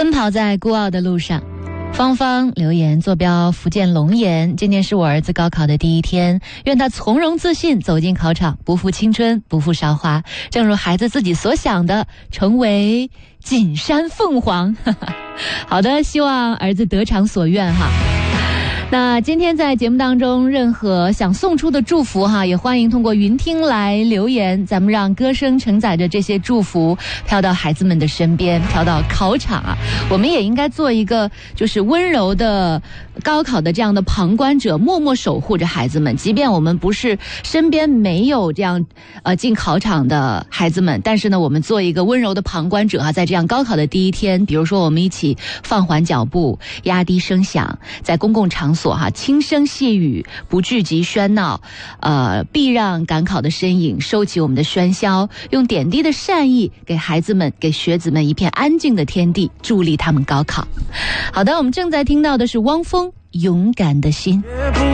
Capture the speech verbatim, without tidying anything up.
奔跑在孤傲的路上。芳芳留言：坐标福建龙岩，今年是我儿子高考的第一天，愿他从容自信走进考场，不负青春，不负韶华，正如孩子自己所想的，成为锦山凤凰。好的，希望儿子得偿所愿哈。那今天在节目当中，任何想送出的祝福哈，也欢迎通过云听来留言，咱们让歌声承载着这些祝福飘到孩子们的身边，飘到考场啊。我们也应该做一个就是温柔的高考的这样的旁观者，默默守护着孩子们。即便我们不是身边没有这样呃进考场的孩子们，但是呢，我们做一个温柔的旁观者啊，在这样高考的第一天，比如说我们一起放缓脚步，压低声响，在公共场所哈，轻声细语，不聚集喧闹，呃，避让赶考的身影，收起我们的喧嚣，用点滴的善意给孩子们、给学子们一片安静的天地，助力他们高考。好的，我们正在听到的是汪峰《勇敢的心》。